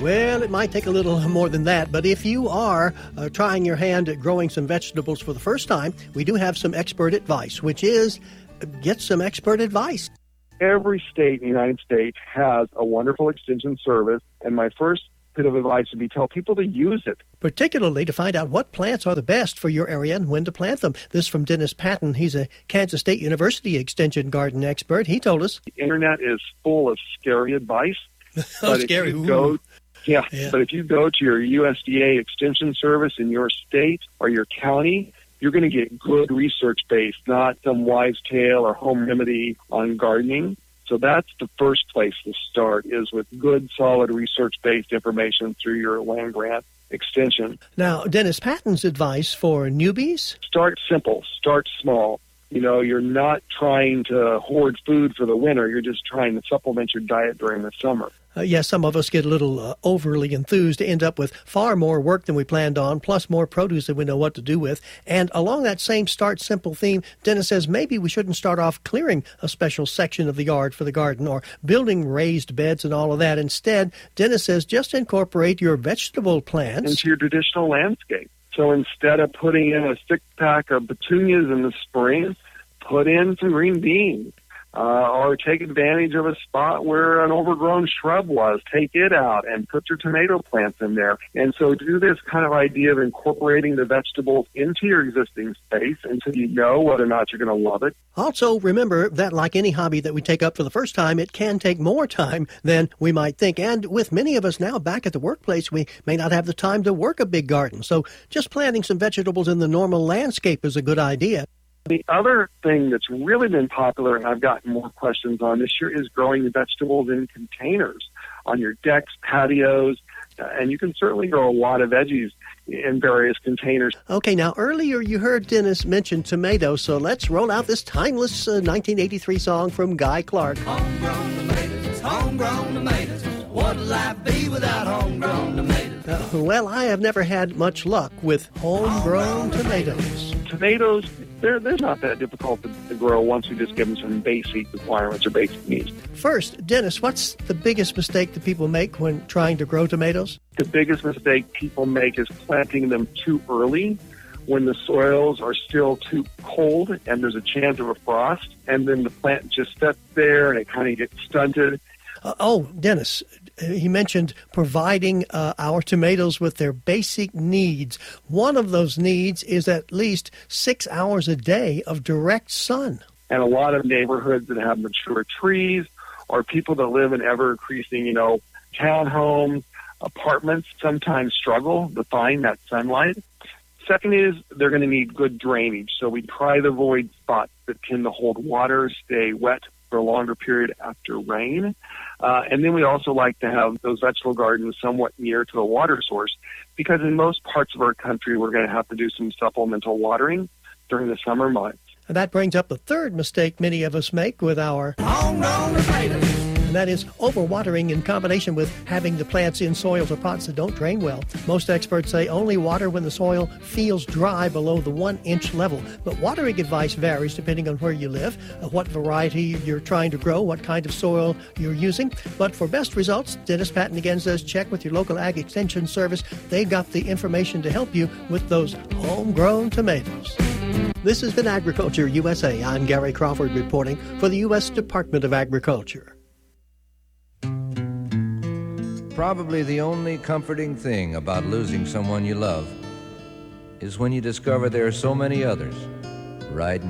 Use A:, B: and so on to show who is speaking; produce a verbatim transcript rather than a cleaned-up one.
A: Well, it might take a little more than that, but if you are uh, trying your hand at growing some vegetables for the first time, we do have some expert advice, which is uh, get some expert advice.
B: Every state in the United States has a wonderful extension service, and my first bit of advice would be tell people to use it.
A: Particularly to find out what plants are the best for your area and when to plant them. This from Dennis Patton. He's a Kansas State University extension garden expert. He told us
B: The internet is full of scary advice.
A: oh,
B: but
A: scary.
B: If you go, yeah,
A: Yeah.
B: but if you go to your U S D A extension service in your state or your county, you're going to get good research based, not some wives' tale or home remedy on gardening. So that's the first place to start, is with good, solid research-based information through your land-grant extension.
A: Now, Dennis Patton's advice for newbies?
B: Start simple. Start small. You know, you're not trying to hoard food for the winter. You're just trying to supplement your diet during the summer.
A: Uh, yes, some of us get a little uh, overly enthused to end up with far more work than we planned on, plus more produce than we know what to do with. And along that same start simple theme, Dennis says maybe we shouldn't start off clearing a special section of the yard for the garden or building raised beds and all of that. Instead, Dennis says just incorporate your vegetable plants
B: into your traditional landscape. So instead of putting in a six-pack of petunias in the spring, put in some green beans. Uh, or take advantage of a spot where an overgrown shrub was. Take it out and put your tomato plants in there. And so do this kind of idea of incorporating the vegetables into your existing space until you know whether or not you're going to love it.
A: Also, remember that like any hobby that we take up for the first time, it can take more time than we might think. And with many of us now back at the workplace, we may not have the time to work a big garden. So just planting some vegetables in the normal landscape is a good idea.
B: The other thing that's really been popular, and I've gotten more questions on this year, is growing the vegetables in containers on your decks, patios, uh, and you can certainly grow a lot of veggies in various containers.
A: Okay, now earlier you heard Dennis mention tomatoes, so let's roll out this timeless uh, nineteen eighty-three song from Guy Clark.
C: Homegrown tomatoes, homegrown tomatoes. What'll life be without homegrown tomatoes?
A: Uh, well, I have never had much luck with homegrown tomatoes.
B: Tomatoes, they're, they're not that difficult to, to grow once we just give them some basic requirements or basic needs.
A: First, Dennis, what's the biggest mistake that people make when trying to grow tomatoes?
B: The biggest mistake people make is planting them too early when the soils are still too cold and there's a chance of a frost, and then the plant just sits there and it kind of gets stunted.
A: Uh, oh, Dennis, he mentioned providing uh, our tomatoes with their basic needs. One of those needs is at least six hours a day of direct sun.
B: And a lot of neighborhoods that have mature trees or people that live in ever-increasing, you know, townhomes, apartments sometimes struggle to find that sunlight. Second is they're going to need good drainage. So we try to avoid spots that tend to hold water, stay wet for a longer period after rain. Uh, and then we also like to have those vegetable gardens somewhat near to a water source, because in most parts of our country, we're going to have to do some supplemental watering during the summer months.
A: And that brings up the third mistake many of us make with our
C: Homegrown tomatoes.
A: and that is overwatering in combination with having the plants in soils or pots that don't drain well. Most experts say only water when the soil feels dry below the one-inch level. But watering advice varies depending on where you live, uh, what variety you're trying to grow, what kind of soil you're using. But for best results, Dennis Patton again says check with your local Ag Extension Service. They've got the information to help you with those homegrown tomatoes. This has been Agriculture U S A. I'm Gary Crawford reporting for the U S Department of Agriculture.
D: Probably the only comforting thing about losing someone you love is when you discover there are so many others riding